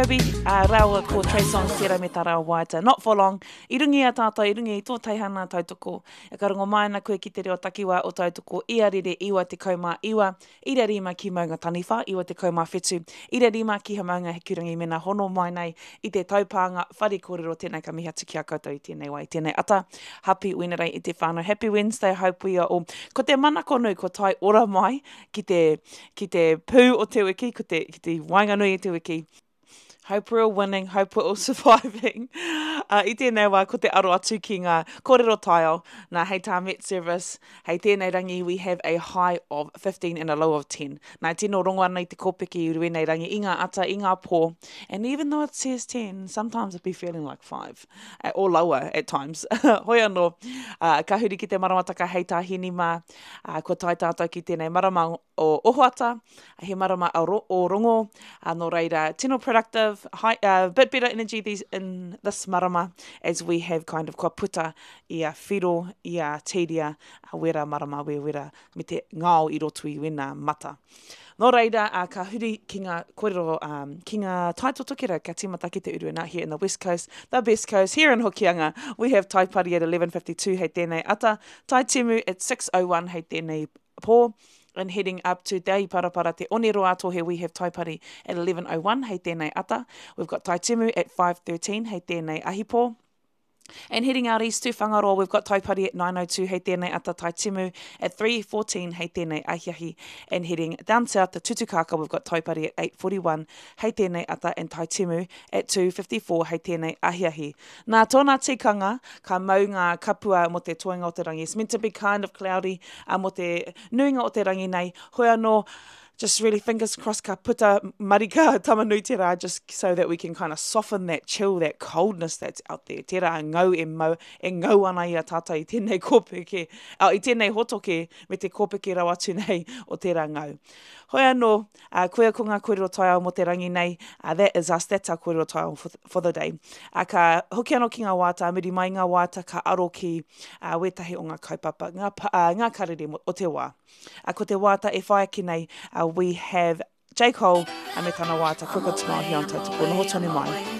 Toby, raua ko Trey Songz tērā me tā rau waita. Not for long, I rungi a tātou, I rungi I tō teihana tautoko. E ka rongo mai ana koe ki te reo takiwa o tautoko, ia rere iwa te kaumā iwa, ira rima ki maunga taniwha, iwa te kaumā whetū, ira rima ki ha maunga he kurangi mena hono mai nei I te taupanga, whare kōrero tēnei ka miha tuki a koutou I tēnei wai, tēnei ata, happy Wenerei I te whānau. Happy Wednesday, hope we are all. Ko te manako nui, ko tai ora mai ki te pū o te wiki, ki te wainganui I te wiki. Hope we're all winning, hope we're all surviving. I tēnei wā, ko te aro atu ki ngā kōrero taio, nā hei tā Met Service, hei tēnei rangi, we have a high of 15 and a low of 10. Nā tino rongo ana I te kōpiki I ruenei rangi, I ngā ata, I ngā pō. And even though it says 10, sometimes I'd be feeling like 5, or lower at times. Hoi anō, ka huri ki te maramataka hei tā hini mā, ko tai tātou ki tēnei marama o ohoata, he marama o rongo, no reira, tino productive, a bit better energy in this marama as we have kind of kua puta I a whiro, I a teiria, a wera marama, wera me te ngao I roto I wena mata. Nō reira, ka huri ki ngā kōrero, ki ngā taito tokera ka tīmata ki te uruena here in the West Coast, the Best Coast, here in Hokianga. We have Taipari at 11:52 hei tēnei ata, Tai Timu at 6:01 hei tēnei pō, and heading up to Te Ai Parapara Te Onero Atohe, we have Taipari at 11:01 hei tēnei ata. We've got Tai Timu at 5:13 hei tēnei ahipō. And heading out east to Whangaroa, we've got Taipari at 9:02 hei tēnei ata, Tai Timu at 3:14 hei tēnei ahiahi. And heading down south to Tutukaka, we've got Taipari at 8:41 hei tēnei ata, and Tai Timu at 2:54 hei tēnei ahiahi. Nā tōna tikanga, ka mau ngā kapua mo te toenga o te rangi. It's meant to be kind of cloudy mo te nuinga o te rangi nei. Hoi anō, just really fingers crossed ka puta marika tamanui te rā, just so that we can kind of soften that chill, that coldness that's out there. Te rā ngau e ngau ana I a tātou I tēnei kōpeke, I tēnei hotoke me te kōpeke rau atu nei o te rā ngau. Hoi anō, koea ko ngā kōrero taiao mo te rangi nei, that is us, that's our kōrero taiao for the day. Ka hoki anō ki ngā wāta, muri mai ngā wāta ka aro ki wetahi o ngā kaupapa, ngā karere o te wā. Ko te wāta e whaia ki nei, we have J. Cole, me tana wāta, Crooked Smile here on Tautoko. Noho tonu mai.